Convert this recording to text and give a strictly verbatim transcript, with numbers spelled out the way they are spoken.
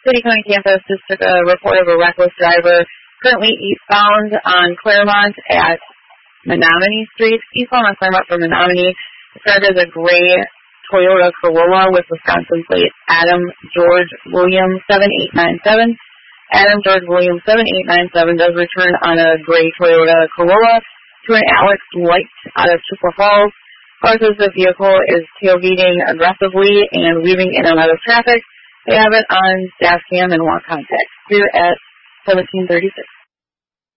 City County campus just took a report of a reckless driver currently eastbound on Claremont at Menominee Street. Eastbound on Claremont from Menominee. Started as a gray Toyota Corolla with Wisconsin plate Adam George William seven eight nine seven. Adam George William seven eight nine seven does return on a gray Toyota Corolla to an Alex Light out of Chippewa Falls. Car says the vehicle is tailgating aggressively and weaving in and out of traffic. They have it on dash cam and walk contact. Here at seventeen thirty-six.